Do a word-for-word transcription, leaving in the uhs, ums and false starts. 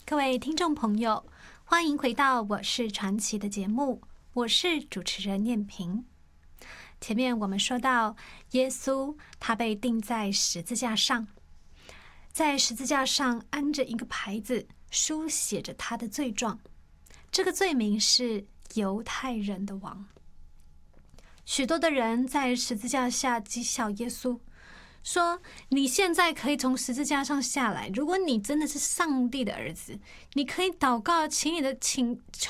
各位听众朋友，欢迎回到我是传奇的节目，我是主持人念萍。前面我们说到，耶稣他被钉在十字架上，在十字架上安着一个牌子，书写着他的罪状。这个罪名是犹太人的王。许多的人在十字架下讥笑耶稣，说你现在可以从十字架上下来，如果你真的是上帝的儿子，你可以祷告，请你的请